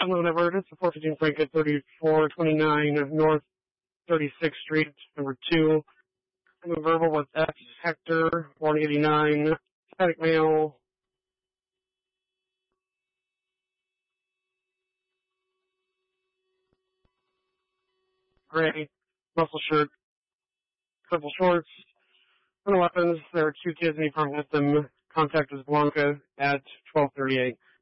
Whatever, it's the 415 Frank at 3429 North 36th Street, number 2. I'm a verbal with X Hector 189, static male. Gray, muscle shirt, purple shorts. For the weapons, there are 2 kids in the apartment with them. Contact is Blanca at 1238.